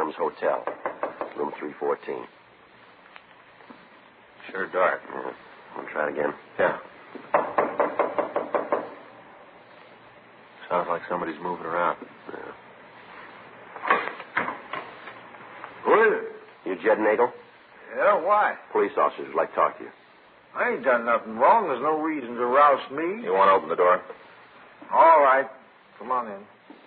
Arms Hotel, room 314. Sure dark. Yeah. Want to try it again? Yeah. Sounds like somebody's moving around. Yeah. Who is it? You Jed Nagel? Yeah, why? Police officers would like to talk to you. I ain't done nothing wrong. There's no reason to roust me. You want to open the door? All right. Come on in.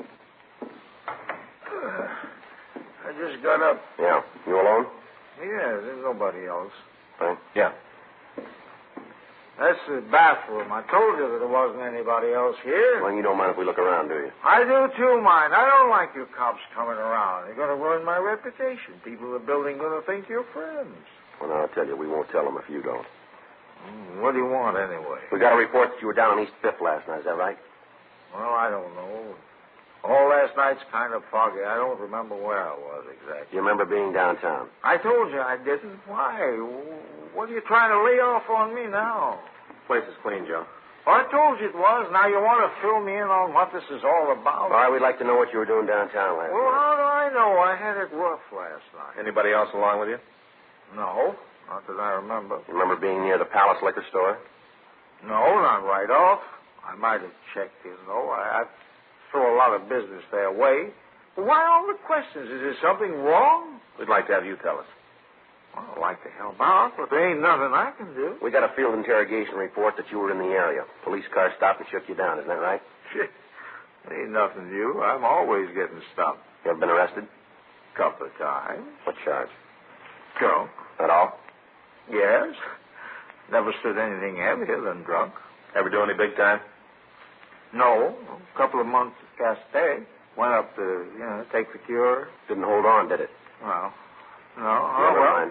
I just got up. Yeah. You alone? Yeah, there's nobody else. Right. Yeah. That's the bathroom. I told you that there wasn't anybody else here. Well, you don't mind if we look around, do you? I do too, mind. I don't like you cops coming around. You're going to ruin my reputation. People in the building going to think you're friends. Well, now, I'll tell you, we won't tell them if you don't. What do you want, anyway? We got a report that you were down on East 5th last night. Is that right? Well, I don't know. All last night's kind of foggy. I don't remember where I was exactly. You remember being downtown? I told you I didn't. Why? What are you trying to lay off on me now? Place is clean, Joe. Well, I told you it was. Now you want to fill me in on what this is all about? All right, we'd like to know what you were doing downtown last Well, night. how do I know? I had it rough last night. Anybody else along with you? No, not that I remember. You remember being near the Palace Liquor Store? No, not right off. I might have checked in, though. I throw a lot of business their way. Well, why all the questions? Is there something wrong? We'd like to have you tell us. Well, I'd like to help out, but there ain't nothing I can do. We got a field interrogation report that you were in the area. Police car stopped and shook you down. Isn't that right? Shit. Ain't nothing new. I'm always getting stopped. You ever been arrested? Couple of times. What charge? Drunk. At all? Yes. Never stood anything heavier than drunk. Ever do any big time? No. A couple of months at Castell. Went up to, take the cure. Didn't hold on, did it? Well, no. Never mind.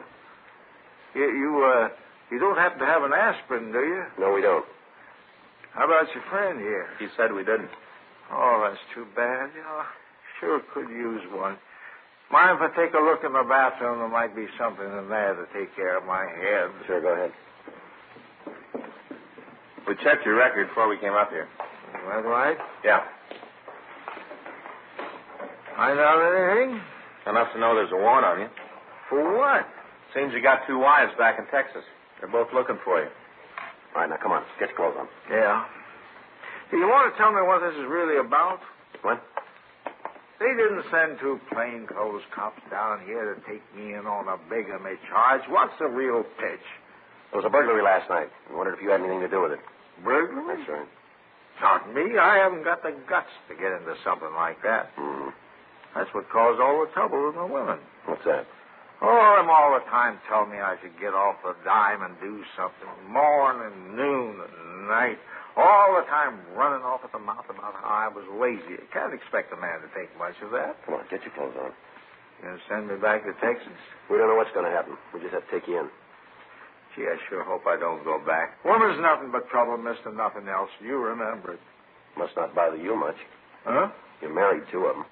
You don't happen to have an aspirin, do you? No, we don't. How about your friend here? He said we didn't. Oh, that's too bad. Sure could use one. Mind if I take a look in the bathroom? There might be something in there to take care of my head. Sure, go ahead. We checked your record before we came up here. Is that right? Yeah. Find out anything? Enough to know there's a warrant on you. For what? Seems you got two wives back in Texas. They're both looking for you. All right, now, come on. Get your clothes on. Yeah. Do you want to tell me what this is really about? What? They didn't send two plainclothes cops down here to take me in on a bigamy charge. What's the real pitch? There was a burglary last night. I wondered if you had anything to do with it. Burglary? That's right. Not me. I haven't got the guts to get into something like that. Mm-hmm. That's what caused all the trouble with the women. What's that? Oh, them all the time telling me I should get off the dime and do something. Morning, noon, and night. All the time running off at the mouth about how I was lazy. You can't expect a man to take much of that. Come on, get your clothes on. You gonna send me back to Texas? We don't know what's going to happen. We just have to take you in. Gee, I sure hope I don't go back. Woman's nothing but trouble, mister, nothing else. You remember it. Must not bother you much. Huh? You married two of them.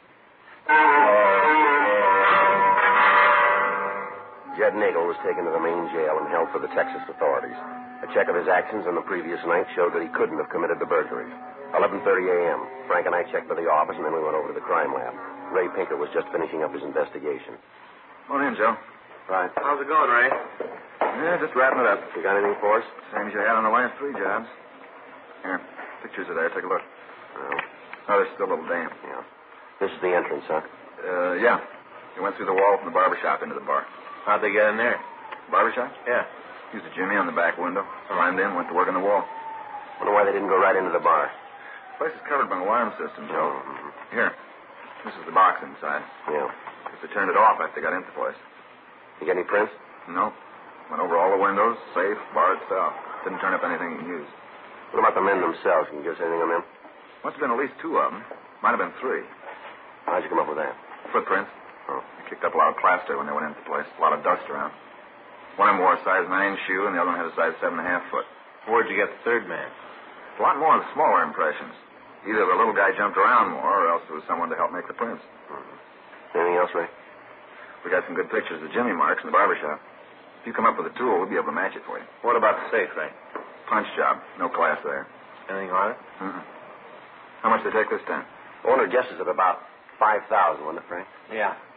Jed Nagel was taken to the main jail and held for the Texas authorities. A check of his actions on the previous night showed that he couldn't have committed the burglaries. 11:30 a.m. Frank and I checked with the office, and then we went over to the crime lab. Ray Pinker was just finishing up his investigation. Morning, Joe. Right. How's it going, Ray? Yeah, just wrapping it up. You got anything for us? Same as you had on the last three jobs. Here, pictures are there. Take a look. No. Oh, they're still a little damp. Yeah. This is the entrance, huh? Yeah. You went through the wall from the barber shop into the bar. How'd they get in there? Barber shop? Yeah. Used a jimmy on the back window. Climbed in, went to work on the wall. Wonder why they didn't go right into the bar. The place is covered by an alarm system, Joe. Mm-hmm. Here. This is the box inside. Yeah. If they turned it off after they got into the place. You get any prints? No. Went over all the windows, safe, bar itself. Didn't turn up anything you can use. What about the men themselves? Can you give us anything on them? Must have been at least two of them. Might have been three. How'd you come up with that? Footprints. Oh. They kicked up a lot of plaster when they went into the place. A lot of dust around. One of them wore a size 9 shoe, and the other one had a size 7.5 foot. Where'd you get the third man? A lot more of the smaller impressions. Either the little guy jumped around more, or else there was someone to help make the prints. Mm-hmm. Anything else, Ray? We got some good pictures of Jimmy marks in the barber shop. If you come up with a tool, we'll be able to match it for you. What about the safe, Ray? Punch job. No class there. Anything on it? Mm-mm. How much they take this time? Owner guesses at about 5,000, wasn't it, Frank? Yeah.